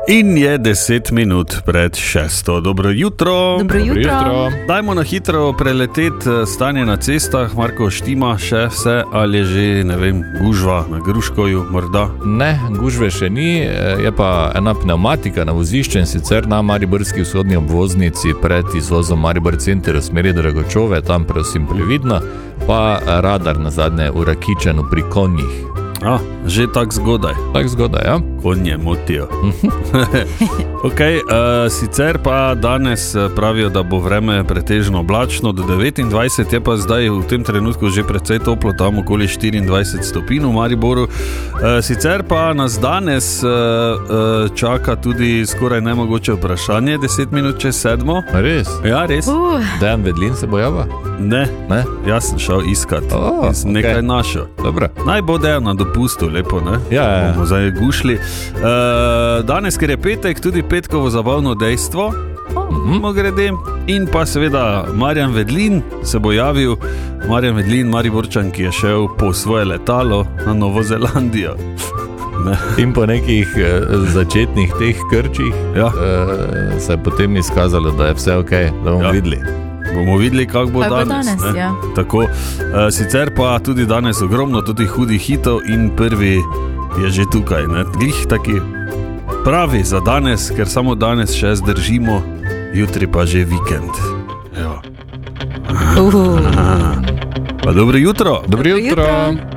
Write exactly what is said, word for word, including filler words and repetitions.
In je deset minut pred šesto. Dobro jutro. Dobro jutro. jutro. Dajmo na hitro preleteti stanje na cestah. Marko, štima še vse ali je že, ne vem, gužva na Gruškoju morda? Ne, gužve še ni, je pa ena pneumatika na vozišču in sicer na mariborski vzhodni obvoznici pred izvozom Maribor center v smeri Dragočove, tam prosim previdno, pa radar na zadnje v Rakičanu pri konjih. A, že tak zgodaj. Tak zgodaj, ja? Konje motijo. Ok, uh, sicer pa danes pravijo, da bo vreme pretežno oblačno do devetindvajset, je pa zdaj v tem trenutku že precej toplo, tam okoli štiriindvajset stopinj v Mariboru. Uh, sicer pa nas danes uh, uh, čaka tudi skoraj nemogoče vprašanje, deset minut čez sedmo. Res? Ja, res. Uh. Dejan Vedlin se bojava? Ne, Ne? jaz sem šel iskat, Oh, sem nekaj ok. našel. Dobro. Naj bo Dejan na dopustu, lepo, ne? Ja, ja, ja. Bomo zdaj gušli. Uh, danes, ker je petek, tudi petkovo zabavno dejstvo, mm-hmm. grede. In pa seveda Marjan Vedlin se bo javil, Marjan Vedlin, Mariborčan, ki je šel po svoje letalo na Novo Zelandijo. Ne. In po nekih eh, začetnih teh krčih Ja. eh, se je potem izkazalo, da je vse ok, da bomo Ja. videli. Bomo videli, kako bo Kaj bo danes. danes, ne. ja. Tako, uh, sicer pa tudi danes ogromno tudi hudih hitov in prvi je že tukaj. Ne. Glih taki pravi za danes, ker samo danes še zdržimo, jutri pa že vikend. Evo. Uh. Pa dobro jutro. Dobro jutro. jutro.